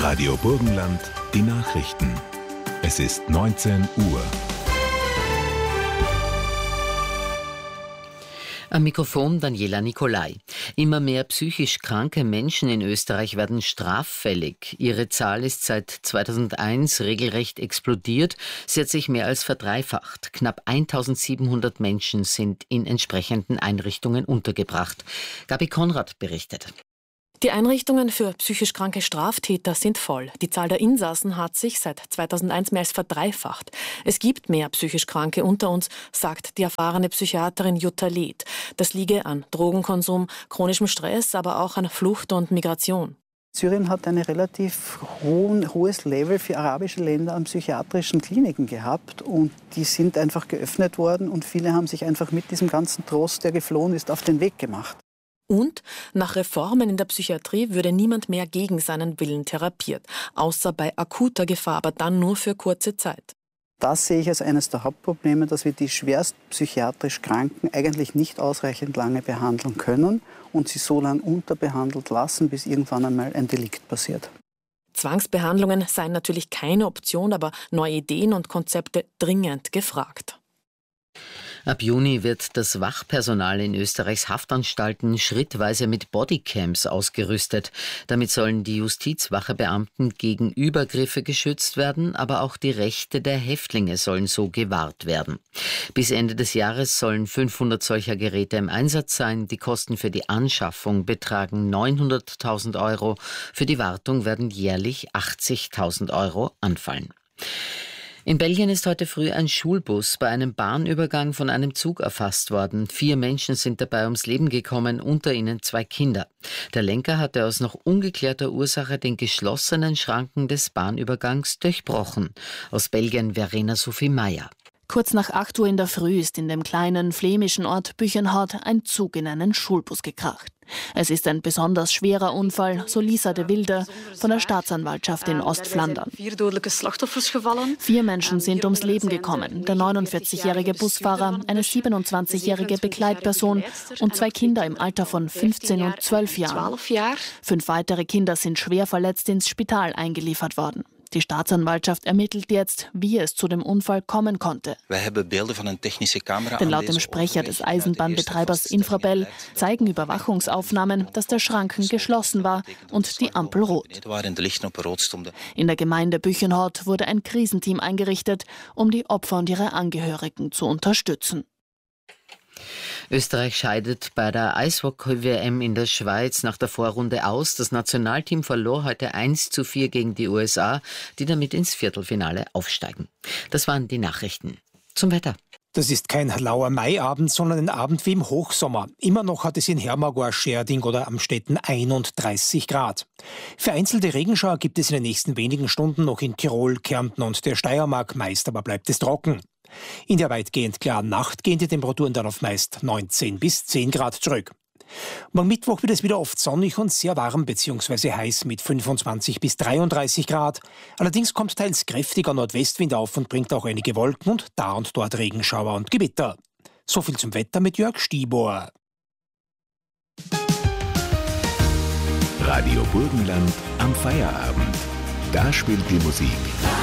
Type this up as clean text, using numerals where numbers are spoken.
Radio Burgenland, die Nachrichten. Es ist 19 Uhr. Am Mikrofon Daniela Nicolai. Immer mehr psychisch kranke Menschen in Österreich werden straffällig. Ihre Zahl ist seit 2001 regelrecht explodiert. Sie hat sich mehr als verdreifacht. Knapp 1700 Menschen sind in entsprechenden Einrichtungen untergebracht. Gabi Konrad berichtet. Die Einrichtungen für psychisch kranke Straftäter sind voll. Die Zahl der Insassen hat sich seit 2001 mehr als verdreifacht. Es gibt mehr psychisch Kranke unter uns, sagt die erfahrene Psychiaterin Jutta Leth. Das liege an Drogenkonsum, chronischem Stress, aber auch an Flucht und Migration. Syrien hat ein relativ hohes Level für arabische Länder an psychiatrischen Kliniken gehabt und die sind einfach geöffnet worden und viele haben sich einfach mit diesem ganzen Trost, der geflohen ist, auf den Weg gemacht. Und nach Reformen in der Psychiatrie würde niemand mehr gegen seinen Willen therapiert, außer bei akuter Gefahr, aber dann nur für kurze Zeit. Das sehe ich als eines der Hauptprobleme, dass wir die schwerst psychiatrisch Kranken eigentlich nicht ausreichend lange behandeln können und sie so lange unterbehandelt lassen, bis irgendwann einmal ein Delikt passiert. Zwangsbehandlungen seien natürlich keine Option, aber neue Ideen und Konzepte dringend gefragt. Ab Juni wird das Wachpersonal in Österreichs Haftanstalten schrittweise mit Bodycams ausgerüstet. Damit sollen die Justizwachebeamten gegen Übergriffe geschützt werden, aber auch die Rechte der Häftlinge sollen so gewahrt werden. Bis Ende des Jahres sollen 500 solcher Geräte im Einsatz sein. Die Kosten für die Anschaffung betragen 900.000 Euro. Für die Wartung werden jährlich 80.000 Euro anfallen. In Belgien ist heute früh ein Schulbus bei einem Bahnübergang von einem Zug erfasst worden. 4 Menschen sind dabei ums Leben gekommen, unter ihnen 2 Kinder. Der Lenker hatte aus noch ungeklärter Ursache den geschlossenen Schranken des Bahnübergangs durchbrochen. Aus Belgien Verena Sophie Meyer. Kurz nach 8 Uhr in der Früh ist in dem kleinen flämischen Ort Büchenhout ein Zug in einen Schulbus gekracht. Es ist ein besonders schwerer Unfall, so Lisa de Wilde von der Staatsanwaltschaft in Ostflandern. 4 Menschen sind ums Leben gekommen. Der 49-jährige Busfahrer, eine 27-jährige Begleitperson und 2 Kinder im Alter von 15 und 12 Jahren. 5 weitere Kinder sind schwer verletzt ins Spital eingeliefert worden. Die Staatsanwaltschaft ermittelt jetzt, wie es zu dem Unfall kommen konnte. Denn laut dem Sprecher des Eisenbahnbetreibers Infrabel zeigen Überwachungsaufnahmen, dass der Schranken geschlossen war und die Ampel rot. In der Gemeinde Büchenhout wurde ein Krisenteam eingerichtet, um die Opfer und ihre Angehörigen zu unterstützen. Österreich scheidet bei der Eishockey-WM in der Schweiz nach der Vorrunde aus. Das Nationalteam verlor heute 1:4 gegen die USA, die damit ins Viertelfinale aufsteigen. Das waren die Nachrichten. Zum Wetter. Das ist kein lauer Maiabend, sondern ein Abend wie im Hochsommer. Immer noch hat es in Hermagor, Scherding oder Amstetten 31 Grad. Vereinzelte Regenschauer gibt es in den nächsten wenigen Stunden noch in Tirol, Kärnten und der Steiermark. Meist aber bleibt es trocken. In der weitgehend klaren Nacht gehen die Temperaturen dann auf meist 19 bis 10 Grad zurück. Und am Mittwoch wird es wieder oft sonnig und sehr warm bzw. heiß mit 25 bis 33 Grad. Allerdings kommt teils kräftiger Nordwestwind auf und bringt auch einige Wolken und da und dort Regenschauer und Gewitter. So viel zum Wetter mit Jörg Stibor. Radio Burgenland am Feierabend. Da spielt die Musik